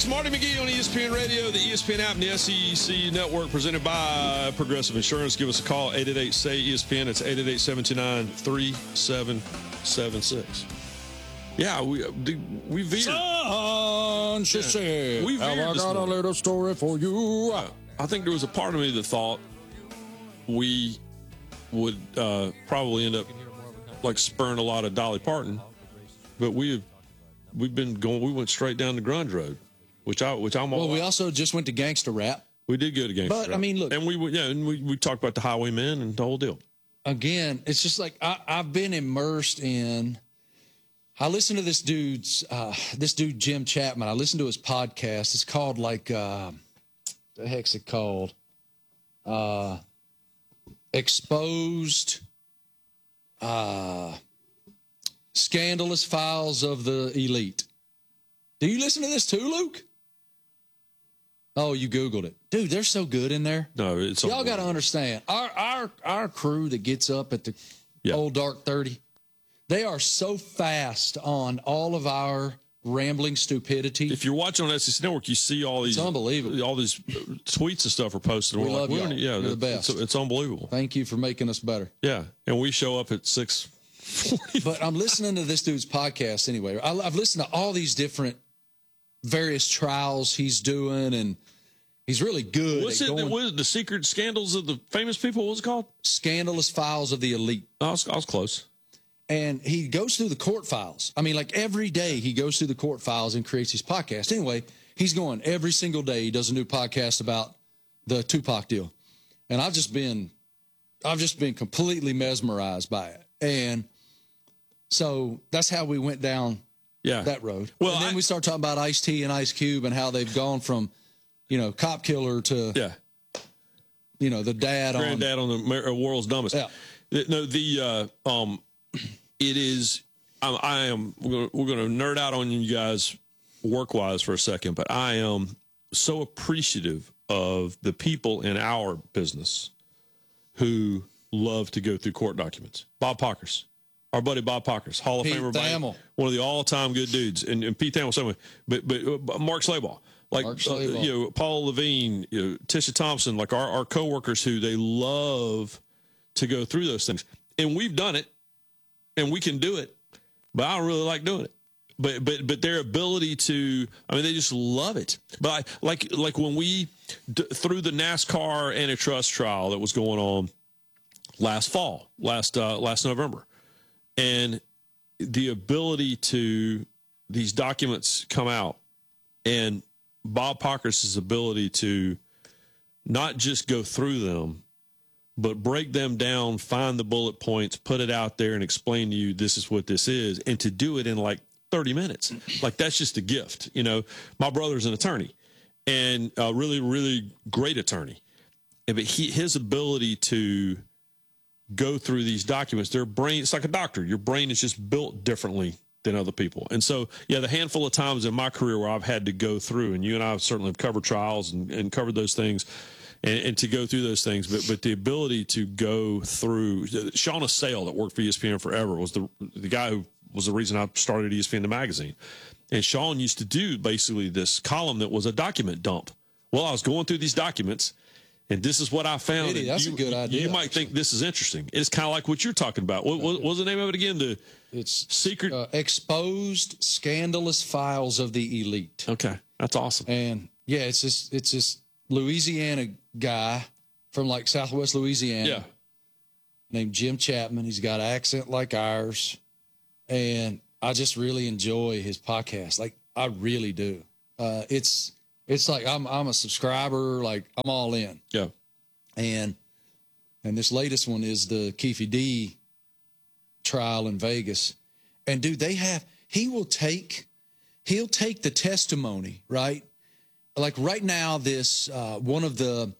It's Marty McGee on ESPN Radio, the ESPN app, and the SEC Network, presented by Progressive Insurance. Give us a call, 888-SAY-ESPN. It's 888-729-3776. Yeah, we veered. Son, she said, we veered. Have I got a little story for you? I think there was a part of me that thought we would probably end up like spurring a lot of Dolly Parton, but we've been going. We went straight down the grunge road, which I'm all. Well, we also just went to gangster rap. We did go to gangster rap. But I mean, look, and we talked about the Highwaymen and the whole deal. Again, it's just like I've been immersed in. I listen to this dude Jim Chapman. I listen to his podcast. It's called the heck's it called? Exposed. Scandalous Files of the Elite. Do you listen to this too, Luke? Oh, you Googled it. Dude, they're so good in there. No, it's y'all got to understand. Our crew that gets up at the old dark 30, they are so fast on all of our rambling stupidity. If you're watching on SEC Network, you see all these. It's unbelievable. All these tweets and stuff are posted. We love y'all. Yeah, you're the best. It's unbelievable. Thank you for making us better. Yeah, and we show up at 6:40. But I'm listening to this dude's podcast anyway. I've listened to all these different various trials he's doing, and he's really good. What is the secret scandals of the famous people? What was it called? Scandalous Files of the Elite. I was close. And he goes through the court files. I mean, like every day he goes through the court files and creates his podcast. Anyway, he's going every single day. He does a new podcast about the Tupac deal. And I've just been completely mesmerized by it. And so that's how we went down that road. Well, and then we start talking about Ice-T and Ice Cube and how they've gone from, cop killer to, the granddad on the world's dumbest. Yeah. No, it is. We're going to nerd out on you guys work-wise for a second, but I am so appreciative of the people in our business who love to go through court documents. Bob Pockers, our buddy Bob Pockers, Hall of Famer, one of the all-time good dudes, and Pete Thamel, same way. But Mark Slabaugh, Paul Levine, Tisha Thompson, like our coworkers who they love to go through those things, and we've done it. And we can do it, but I don't really like doing it. But their ability to, they just love it. But like when we through the NASCAR antitrust trial that was going on last November, and the ability to these documents come out, and Bob Pockers' ability to not just go through them, but break them down, find the bullet points, put it out there, and explain to you this is what this is, and to do it in like 30 minutes. Like, that's just a gift. My brother's an attorney, and a really, really great attorney. But his ability to go through these documents, their brain, it's like a doctor. Your brain is just built differently than other people. And so, the handful of times in my career where I've had to go through, and you and I certainly have covered trials and covered those things, and to go through those things, but the ability to go through. Sean Assail, that worked for ESPN forever, was the guy who was the reason I started ESPN the magazine. And Sean used to do basically this column that was a document dump. Well, I was going through these documents, and this is what I found. That's a good idea. You might think this is interesting. It's kind of like what you're talking about. What was the name of it again? It's secret exposed scandalous files of the elite. Okay, that's awesome. And it's this Louisiana guy from like Southwest Louisiana named Jim Chapman. He's got an accent like ours, and I just really enjoy his podcast. Like, I really do. It's like I'm a subscriber. Like, I'm all in. Yeah. And this latest one is the Keefe D trial in Vegas, and dude, he'll take the testimony, right? Like right now, this one of the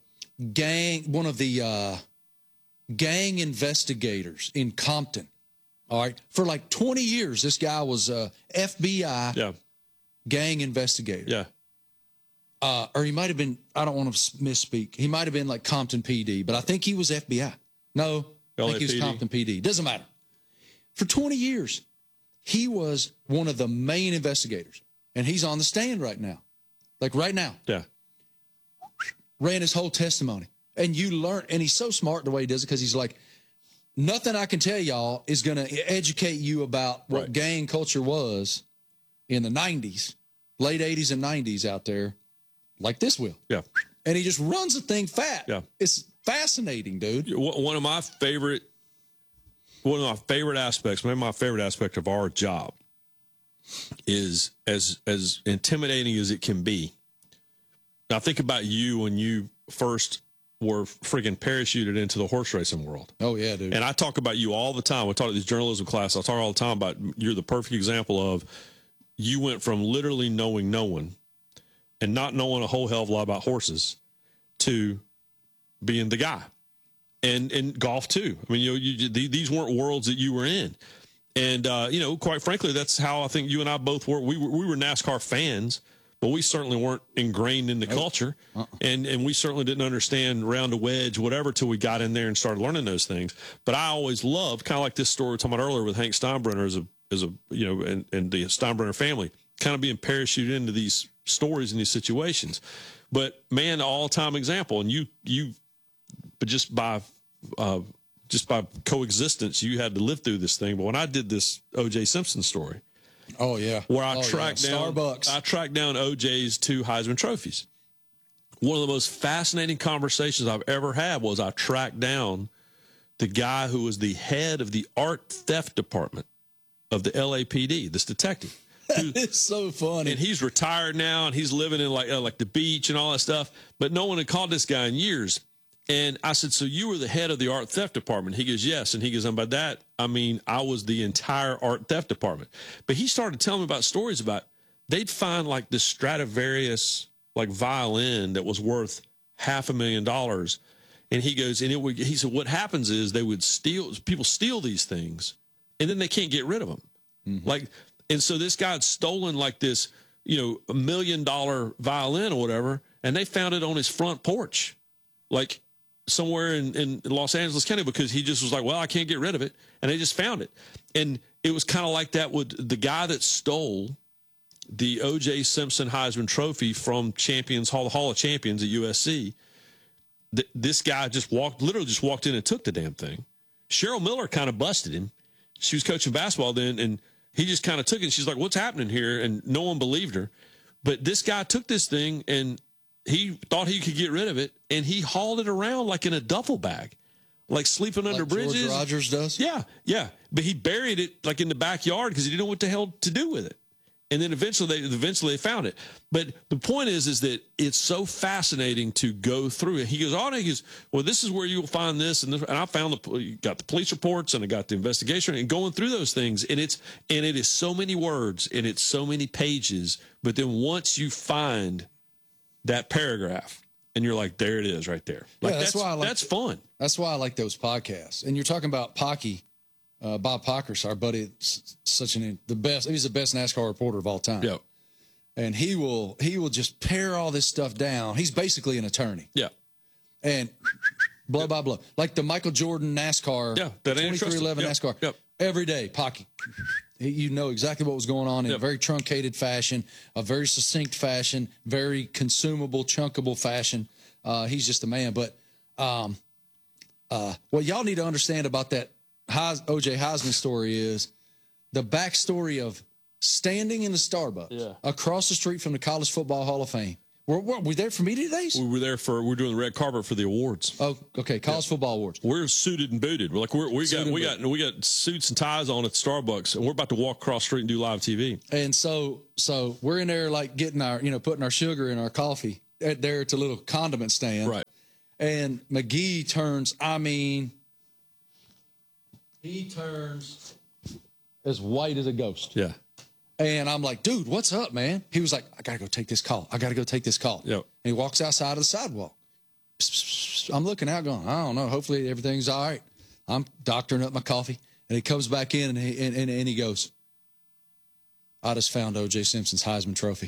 gang investigators in Compton. All right, for like 20 years, this guy was a FBI gang investigator. Yeah. Or he might have been. I don't want to misspeak. He might have been like Compton PD, but I think he was FBI. No, I think he was Compton PD. Doesn't matter. For 20 years, he was one of the main investigators, and he's on the stand right now. like right now, Yeah. ran his whole testimony. And you learn, and he's so smart the way he does it because he's like, nothing I can tell y'all is going to educate you about what gang culture was in the 90s, late 80s and 90s out there, like this will. Yeah. And he just runs the thing fat. Yeah. It's fascinating, dude. One of my favorite aspects, maybe my favorite aspect of our job is as intimidating as it can be. Now think about you when you first were freaking parachuted into the horse racing world. Oh, yeah, dude. And I talk about you all the time. We talk at these journalism classes. I talk all the time about you're the perfect example of you went from literally knowing no one and not knowing a whole hell of a lot about horses to being the guy. And golf too. I mean, these weren't worlds that you were in. And, quite frankly, that's how I think you and I both were. We were NASCAR fans, but we certainly weren't ingrained in the culture. And we certainly didn't understand round a wedge, whatever, till we got in there and started learning those things. But I always loved, kind of like this story we were talking about earlier with Hank Steinbrenner and the Steinbrenner family, kind of being parachuted into these stories and these situations. But man, all-time example. And but just by coexistence, you had to live through this thing. But when I did this O.J. Simpson story, oh yeah, where I tracked down Starbucks, I tracked down O.J.'s 2 Heisman trophies. One of the most fascinating conversations I've ever had was I tracked down the guy who was the head of the art theft department of the LAPD, this detective. It's so funny. And he's retired now, and he's living in like the beach and all that stuff. But no one had called this guy in years. And I said, so you were the head of the art theft department? He goes, yes. And he goes, and by that, I mean, I was the entire art theft department. But he started telling me about stories about they'd find like this Stradivarius like violin that was worth $500,000. And he goes, and he said, what happens is people steal these things and then they can't get rid of them. Mm-hmm. And so this guy had stolen like this, $1 million violin or whatever, and they found it on his front porch, like somewhere in Los Angeles County, because he just was like, well, I can't get rid of it. And they just found it. And it was kind of like that with the guy that stole the O.J. Simpson Heisman Trophy from Hall of Champions at USC. This guy literally just walked in and took the damn thing. Cheryl Miller kind of busted him. She was coaching basketball then, and he just kind of took it. She's like, what's happening here? And no one believed her. But this guy took this thing, and he thought he could get rid of it, and he hauled it around like in a duffel bag, like sleeping under bridges. George Rogers does? Yeah. But he buried it like in the backyard because he didn't know what the hell to do with it. And then eventually they found it. But the point is that it's so fascinating to go through it. He goes, well, this is where you'll find this. And I found you got the police reports and I got the investigation and going through those things. And it is so many words and it's so many pages. But then once you find that paragraph and you're like, there it is right there. Like, that's fun. That's why I like those podcasts. And you're talking about Pocky. Bob Pockrass, our buddy, the best. He's the best NASCAR reporter of all time. Yeah, and he will just pare all this stuff down. He's basically an attorney. Yeah, and blah blah blah, like the Michael Jordan NASCAR. Yeah, that 2311 NASCAR. Yep. Every day, Pocky. You know exactly what was going on in a very truncated fashion, a very succinct fashion, very consumable, chunkable fashion. He's just a man. But what y'all need to understand about that O.J. Heisman story is the backstory of standing in the Starbucks across the street from the College Football Hall of Fame. Were we there for media days? We were there we're doing the red carpet for the awards. Oh, okay, College Football Awards. We're suited and booted. We're like we got suits and ties on at Starbucks, and we're about to walk across the street and do live TV. And so we're in there like getting our putting our sugar in our coffee there at the little condiment stand. Right. And McGee turns. He turns as white as a ghost. Yeah. And I'm like, dude, what's up, man? He was like, I got to go take this call. Yep. And he walks outside of the sidewalk. I'm looking out going, I don't know. Hopefully everything's all right. I'm doctoring up my coffee. And he comes back in and he goes, I just found O.J. Simpson's Heisman Trophy.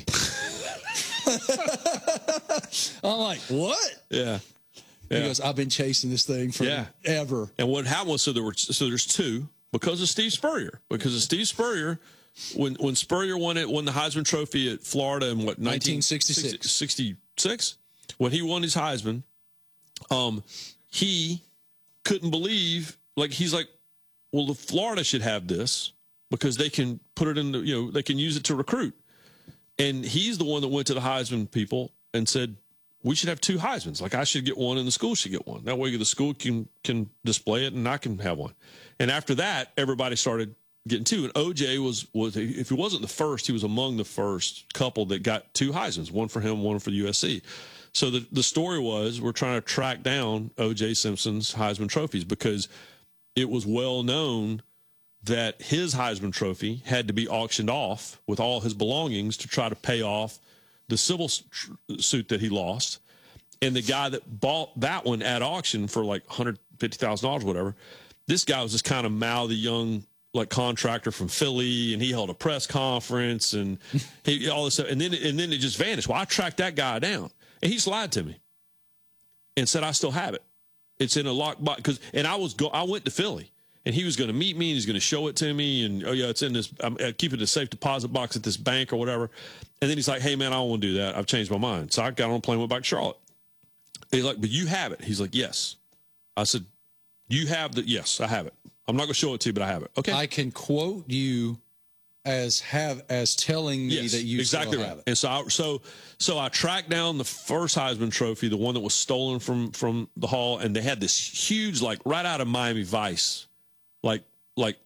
I'm like, what? Yeah. He goes, I've been chasing this thing forever. And what happened was, there's 2 because of Steve Spurrier. Because of Steve Spurrier, when Spurrier won the Heisman Trophy at Florida in what 1966. 66? When he won his Heisman, he couldn't believe, like, he's like, well, the Florida should have this because they can put it in the, they can use it to recruit. And he's the one that went to the Heisman people and said, we should have 2 Heismans. Like, I should get one and the school should get one. That way the school can display it and I can have one. And after that, everybody started getting 2. And OJ was if he wasn't the first, he was among the first couple that got 2 Heismans, one for him, one for the USC. So the story was, we're trying to track down OJ Simpson's Heisman trophies because it was well known that his Heisman Trophy had to be auctioned off with all his belongings to try to pay off the civil suit that he lost. And the guy that bought that one at auction for like $150,000 or whatever, this guy was this kind of mouthy young like contractor from Philly, and he held a press conference and all this stuff. And then it just vanished. Well, I tracked that guy down, and he lied to me and said I still have it. It's in a locked box and I went to Philly. And he was going to meet me, and he's going to show it to me. And, oh, yeah, it's in this. I'm keeping a safe deposit box at this bank or whatever. And then he's like, hey, man, I don't want to do that. I've changed my mind. So I got on a plane, went back to Charlotte. He's like, but you have it. He's like, yes. I said, you have the, yes, I have it. I'm not going to show it to you, but I have it. Okay. I can quote you as telling me that you exactly still right. have it. And so I tracked down the first Heisman Trophy, the one that was stolen from the hall, and they had this huge, like right out of Miami Vice, like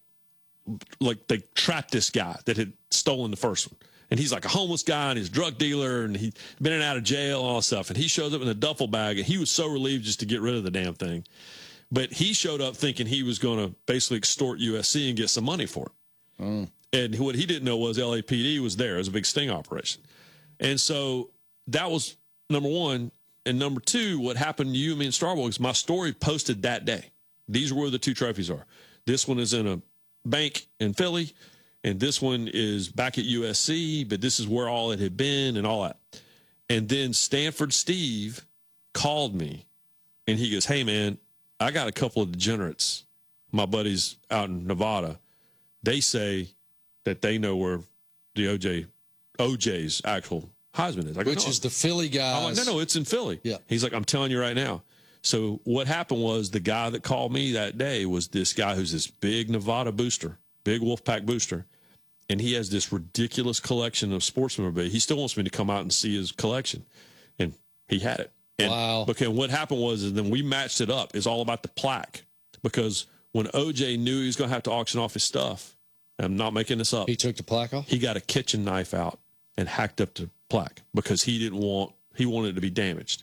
they trapped this guy that had stolen the first one. And he's like a homeless guy and he's a drug dealer and he'd been in and out of jail and all that stuff. And he shows up in a duffel bag and he was so relieved just to get rid of the damn thing. But he showed up thinking he was going to basically extort USC and get some money for it. Mm. And what he didn't know was LAPD was there. It was a big sting operation. And so that was number one. And number two, what happened to you and me in Starbucks, my story posted that day. These are where the 2 trophies are. This one is in a bank in Philly, and this one is back at USC, but this is where all it had been and all that. And then Stanford Steve called me, and he goes, hey, man, I got a couple of degenerates, my buddies out in Nevada. They say that they know where the OJ's actual Heisman is. Which is the Philly guy. I'm like, no, it's in Philly. Yeah. He's like, I'm telling you right now. So what happened was the guy that called me that day was this guy who's this big Nevada booster, big Wolfpack booster, and he has this ridiculous collection of sports memorabilia. He still wants me to come out and see his collection, and he had it. And wow. Because what happened was then we matched it up. It's all about the plaque because when OJ knew he was going to have to auction off his stuff, and I'm not making this up. He took the plaque off? He got a kitchen knife out and hacked up the plaque because he wanted it to be damaged.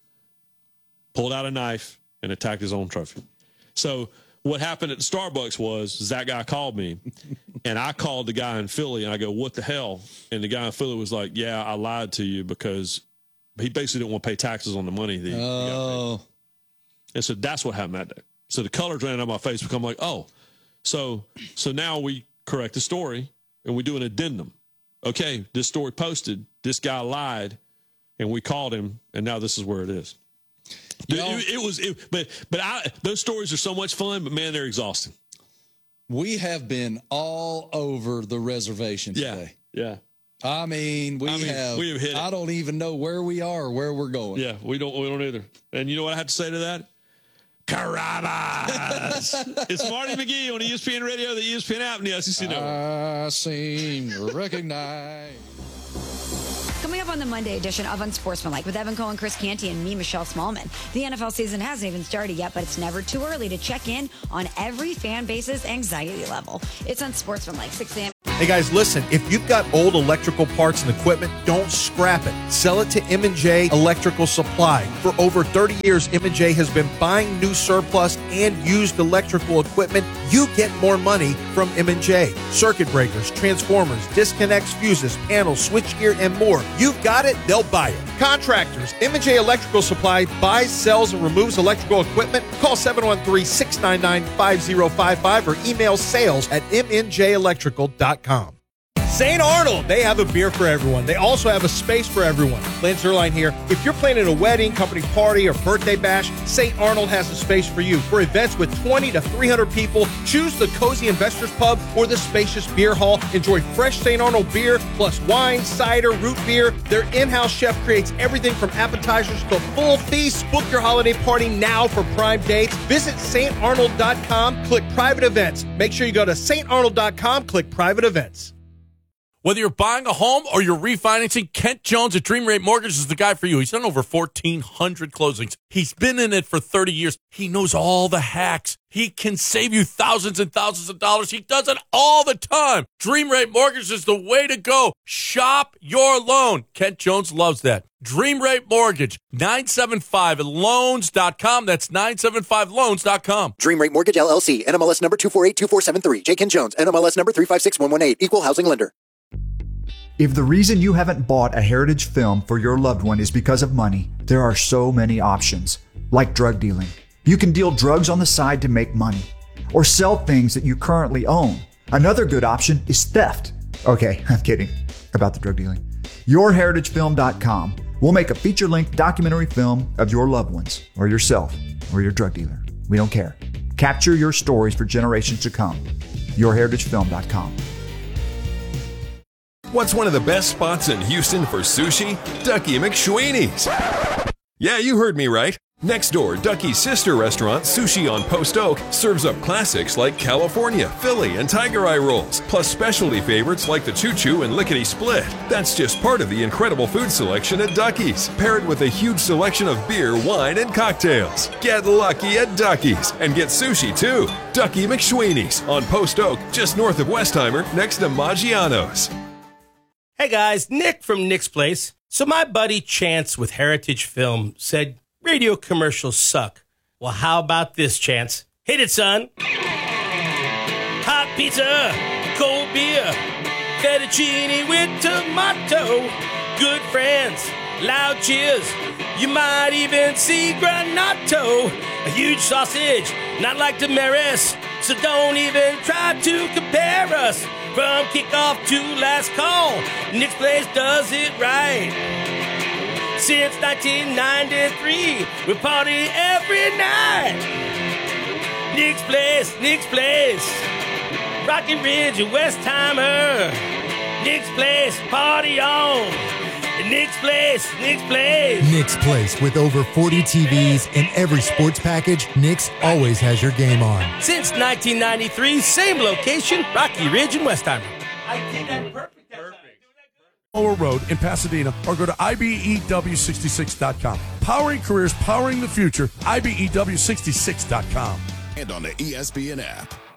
Pulled out a knife and attacked his own trophy. So what happened at the Starbucks was that guy called me, and I called the guy in Philly, and I go, what the hell? And the guy in Philly was like, yeah, I lied to you because he basically didn't want to pay taxes on the money that he got paid. And so that's what happened that day. So the colors ran out of my face because I'm like, oh. So now we correct the story, and we do an addendum. Okay, this story posted, this guy lied, and we called him, and now this is where it is. Those stories are so much fun, but man, they're exhausting. We have been all over the reservation today. Yeah. I mean, we have hit it. I don't even know where we are or where we're going. Yeah, we don't either. And you know what I have to say to that? Carabas! It's Marty McGee on ESPN Radio, the ESPN app, and the SEC Network. I seem to recognize. Coming up on the Monday edition of Unsportsmanlike with Evan Cohen, Chris Canty, and me, Michelle Smallman. The NFL season hasn't even started yet, but it's never too early to check in on every fan base's anxiety level. It's Unsportsmanlike, 6 a.m. Hey guys, listen, if you've got old electrical parts and equipment, don't scrap it. Sell it to M&J Electrical Supply. For over 30 years, M&J has been buying new surplus and used electrical equipment. You get more money from M&J. Circuit breakers, transformers, disconnects, fuses, panels, switchgear, and more. You've got it, they'll buy it. Contractors, M&J Electrical Supply buys, sells, and removes electrical equipment. Call 713-699-5055 or email sales@mnjelectrical.com. St. Arnold, they have a beer for everyone. They also have a space for everyone. Lance Zerline here. If you're planning a wedding, company party, or birthday bash, St. Arnold has a space for you. For events with 20 to 300 people, choose the Cozy Investors Pub or the spacious beer hall. Enjoy fresh St. Arnold beer, plus wine, cider, root beer. Their in-house chef creates everything from appetizers to full feasts. Book your holiday party now for prime dates. Visit StArnold.com, click private events. Make sure you go to StArnold.com, click private events. Whether you're buying a home or you're refinancing, Kent Jones at Dream Rate Mortgage is the guy for you. He's done over 1,400 closings. He's been in it for 30 years. He knows all the hacks. He can save you thousands and thousands of dollars. He does it all the time. Dream Rate Mortgage is the way to go. Shop your loan. Kent Jones loves that. Dream Rate Mortgage, 975loans.com. That's 975loans.com. Dream Rate Mortgage, LLC, NMLS number 2482473. J. Kent Jones, NMLS number 356118. Equal housing lender. If the reason you haven't bought a heritage film for your loved one is because of money, there are so many options, like drug dealing. You can deal drugs on the side to make money, or sell things that you currently own. Another good option is theft. Okay, I'm kidding about the drug dealing. YourHeritageFilm.com will make a feature-length documentary film of your loved ones, or yourself, or your drug dealer. We don't care. Capture your stories for generations to come. YourHeritageFilm.com. What's one of the best spots in Houston for sushi? Ducky McSweeney's. Yeah, you heard me right. Next door, Ducky's sister restaurant, Sushi on Post Oak, serves up classics like California, Philly, and Tiger Eye rolls, plus specialty favorites like the Choo Choo and Lickety Split. That's just part of the incredible food selection at Ducky's, paired with a huge selection of beer, wine, and cocktails. Get lucky at Ducky's and get sushi too. Ducky McSweeney's on Post Oak, just north of Westheimer, next to Maggiano's. Hey guys, Nick from Nick's Place. So my buddy Chance with Heritage Film said radio commercials suck. Well, how about this, Chance? Hit it, son. Hot pizza, cold beer, fettuccine with tomato, good friends, loud cheers. You might even see Granato, a huge sausage, not like Damaris. So don't even try to compare us. From kickoff to last call, Nick's Place does it right. Since 1993, we party every night. Nick's Place, Nick's Place. Rocky Ridge and Westheimer. Nick's Place, party on. Nick's Place, Nick's Place. Nick's Place, with over 40 TVs and every sports package, Nick's always has your game on. Since 1993, same location, Rocky Ridge and Westheimer. I did that perfect. Lower Road in Pasadena, or go to IBEW66.com. Powering careers, powering the future, IBEW66.com. And on the ESPN app.